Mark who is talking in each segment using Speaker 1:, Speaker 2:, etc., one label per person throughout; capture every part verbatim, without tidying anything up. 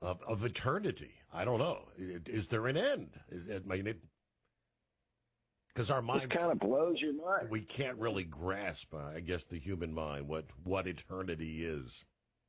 Speaker 1: of, of eternity. I don't know. Is there an end? Is it, I mean, it, because our mind
Speaker 2: kind of blows your mind.
Speaker 1: We can't really grasp, uh, I guess, the human mind, what, what eternity is.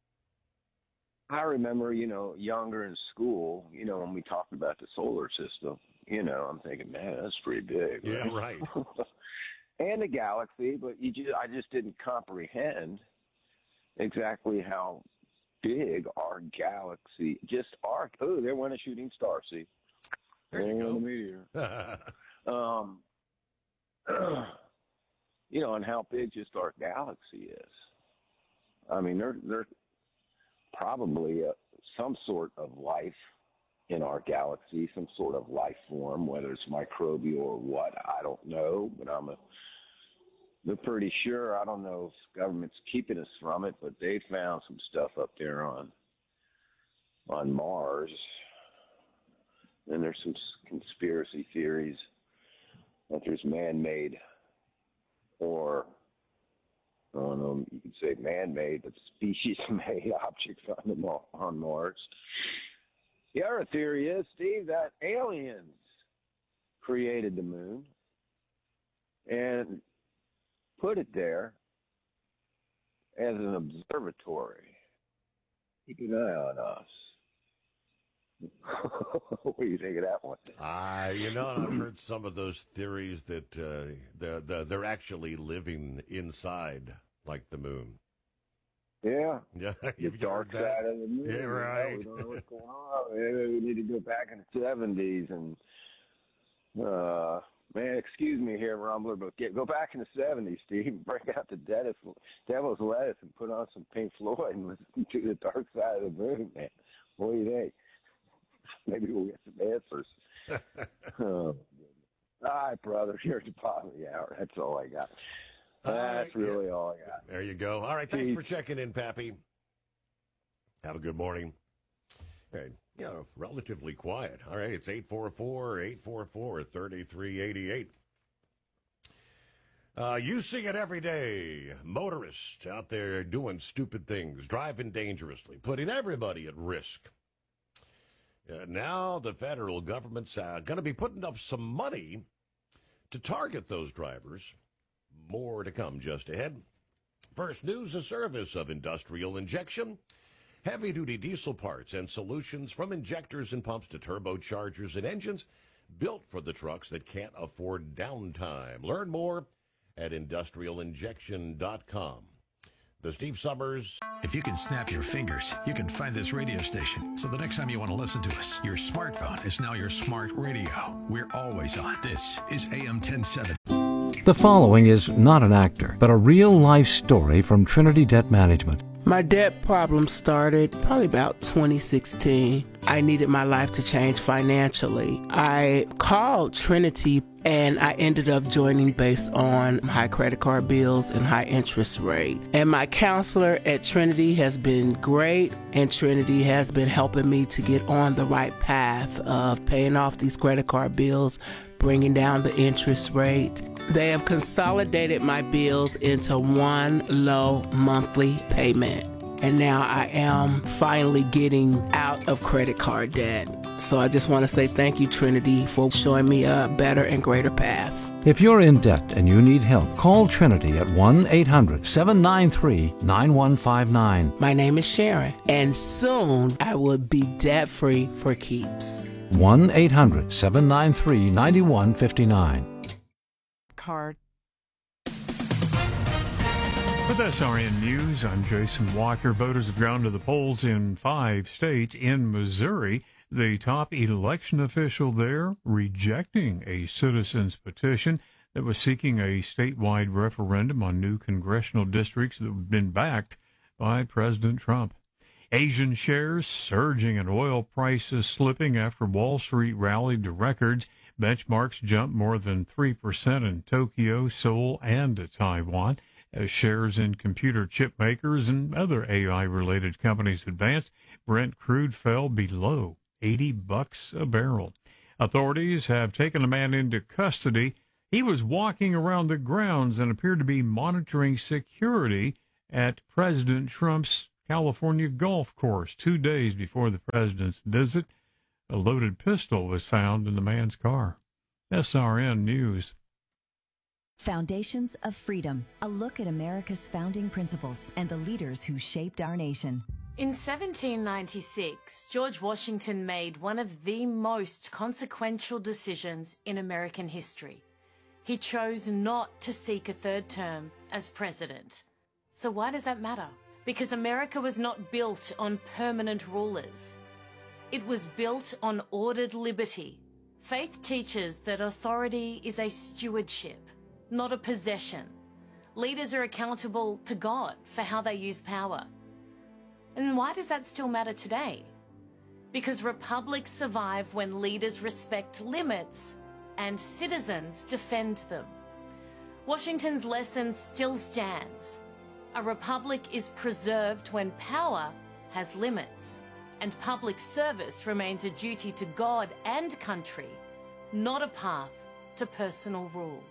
Speaker 2: I remember, you know, younger in school, you know, when we talked about the solar system, you know, I'm thinking, man, that's pretty big.
Speaker 1: Yeah, right.
Speaker 2: And the galaxy, but you just, I just didn't comprehend exactly how big our galaxy, just our, oh, there went a shooting star, see?
Speaker 1: There you
Speaker 2: go.
Speaker 1: go.
Speaker 2: The meteor. um, you know, and how big just our galaxy is. I mean, there, there probably a, some sort of life in our galaxy, some sort of life form, whether it's microbial or what, I don't know, but I'm a, they're pretty sure. I don't know if government's keeping us from it, but they found some stuff up there on on Mars, and there's some conspiracy theories that there's man-made, or I don't know, you could say man-made, but species-made objects on the on Mars. The other theory is, Steve, that aliens created the moon and put it there as an observatory. Keep an eye on us. What do you think of that one?
Speaker 1: Uh, you know, I've heard some of those theories that uh, they're, they're, they're actually living inside, like the moon.
Speaker 2: Yeah.
Speaker 1: Yeah.
Speaker 2: The dark side of the moon.
Speaker 1: Yeah, right.
Speaker 2: We don't know what's going on. Maybe we need to go back in the seventies and, uh, man, excuse me here, Rumbler, but get, go back in the seventies, Steve, break out the Devil's, Devil's Lettuce and put on some Pink Floyd and listen to the dark side of the moon, man. What do you think? Maybe we'll get some answers. Oh, all right, brother, here's the bottom of the hour. That's all I got.
Speaker 1: All
Speaker 2: That's
Speaker 1: right,
Speaker 2: really
Speaker 1: yeah.
Speaker 2: all I got.
Speaker 1: There you go. All right, thanks for checking in, Pappy. Have a good morning. Hey, you know, relatively quiet. All right, it's eight four four, eight four four, three three eight eight. Uh, you see it every day. Motorists out there doing stupid things, driving dangerously, putting everybody at risk. Uh, now the federal government's uh, going to be putting up some money to target those drivers. More to come just ahead. First news, a service of industrial injection. Heavy-duty diesel parts and solutions from injectors and pumps to turbochargers and engines built for the trucks that can't afford downtime. Learn more at industrial injection dot com. The Steve Summers.
Speaker 3: If you can snap your fingers, you can find this radio station. So the next time you want to listen to us, your smartphone is now your smart radio. We're always on. This is A M ten seventy.
Speaker 4: The following is not an actor, but a real-life story from Trinity Debt Management.
Speaker 5: My debt problem started probably about twenty sixteen. I needed my life to change financially. I called Trinity and I ended up joining based on high credit card bills and high interest rate. And my counselor at Trinity has been great, and Trinity has been helping me to get on the right path of paying off these credit card bills, bringing down the interest rate. They have consolidated my bills into one low monthly payment. And now I am finally getting out of credit card debt. So I just want to say thank you, Trinity, for showing me a better and greater path.
Speaker 4: If you're in debt and you need help, call Trinity at one eight hundred, seven nine three, nine one five nine.
Speaker 5: My name is Sharon, and soon I will be debt-free for keeps.
Speaker 4: one eight hundred, seven nine three, nine one five nine.
Speaker 6: Card.
Speaker 7: With S R N News, I'm Jason Walker. Voters have gone to the polls in five states. In Missouri, the top election official there rejecting a citizen's petition that was seeking a statewide referendum on new congressional districts that have been backed by President Trump. Asian shares surging and oil prices slipping after Wall Street rallied to records. Benchmarks jumped more than three percent in Tokyo, Seoul, and Taiwan. As shares in computer chip makers and other A I-related companies advanced, Brent crude fell below eighty bucks a barrel. Authorities have taken a man into custody. He was walking around the grounds and appeared to be monitoring security at President Trump's California golf course two days before the president's visit. A loaded pistol was found in the man's car. S R N News.
Speaker 8: Foundations of Freedom, a look at America's founding principles and the leaders who shaped our nation.
Speaker 9: In seventeen ninety-six, George Washington made one of the most consequential decisions in American history. He chose not to seek a third term as president. So why does that matter? Because America was not built on permanent rulers. It was built on ordered liberty. Faith teaches that authority is a stewardship, not a possession. Leaders are accountable to God for how they use power. And why does that still matter today? Because republics survive when leaders respect limits and citizens defend them. Washington's lesson still stands. A republic is preserved when power has limits, and public service remains a duty to God and country, not a path to personal rule.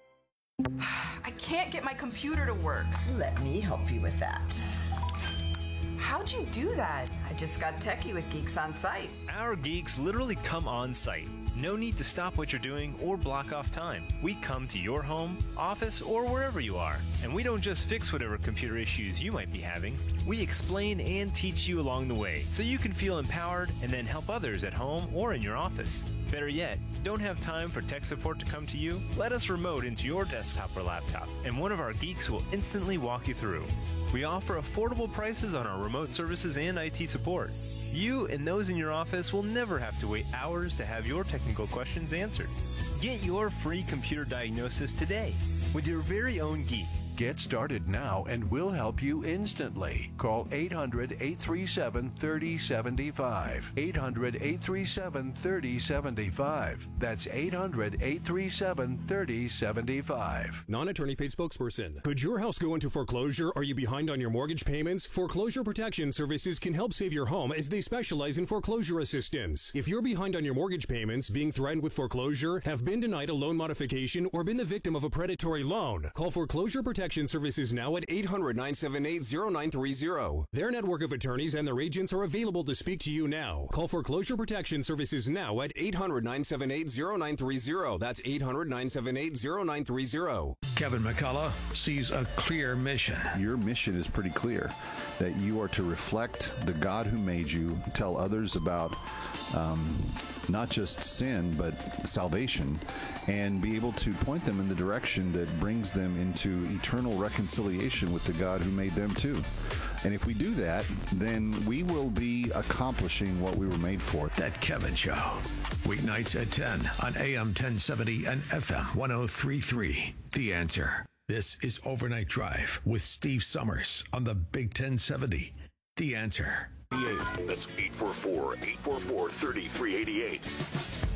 Speaker 10: I can't get my computer to work.
Speaker 11: Let me help you with that.
Speaker 10: How'd you do that?
Speaker 11: I just got techie with Geeks on Site.
Speaker 12: Our geeks literally come on site. No need to stop what you're doing or block off time. We come to your home, office, or wherever you are. And we don't just fix whatever computer issues you might be having. We explain and teach you along the way so you can feel empowered and then help others at home or in your office. Better yet, don't have time for tech support to come to you? Let us remote into your desktop or laptop, and one of our geeks will instantly walk you through. We offer affordable prices on our remote services and I T support. You and those in your office will never have to wait hours to have your technical questions answered. Get your free computer diagnosis today with your very own geek.
Speaker 13: Get started now and we'll help you instantly. Call eight hundred, eight three seven, three oh seven five. eight hundred, eight three seven, three oh seven five. That's eight hundred, eight three seven, three oh seven five.
Speaker 14: Non-attorney paid spokesperson. Could your house go into foreclosure? Are you behind on your mortgage payments? Foreclosure Protection Services can help save your home as they specialize in foreclosure assistance. If you're behind on your mortgage payments, being threatened with foreclosure, have been denied a loan modification, or been the victim of a predatory loan, call Foreclosure Protection Services now at eight hundred, nine seven eight, zero nine three zero. Their network of attorneys and their agents are available to speak to you now. Call Foreclosure Protection Services now at eight hundred, nine seven eight, zero nine three zero. That's eight hundred, nine seven eight, zero nine three zero.
Speaker 3: Kevin McCullough sees a clear mission.
Speaker 15: Your mission is pretty clear, that you are to reflect the God who made you, tell others about um, not just sin, but salvation, and be able to point them in the direction that brings them into eternal reconciliation with the God who made them too. And if we do that, then we will be accomplishing what we were made for.
Speaker 3: That Kevin Show. Weeknights at ten on A M ten seventy and F M one oh three point three. The Answer. This is Overnight Drive with Steve Summers on the Big ten seventy. The Answer.
Speaker 16: That's eight four four, eight four four, three three eight eight.